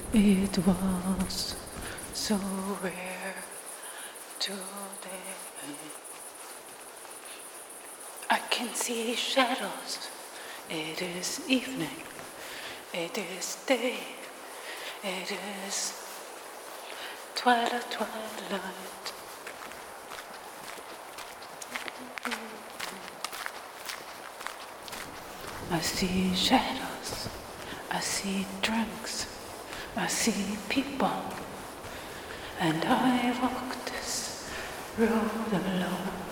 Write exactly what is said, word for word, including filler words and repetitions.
It was so rare today. I can see shadows. It is evening. It is day. It is twilight, twilight. I see shadows. I see drinks. I see people. And I walk this road alone.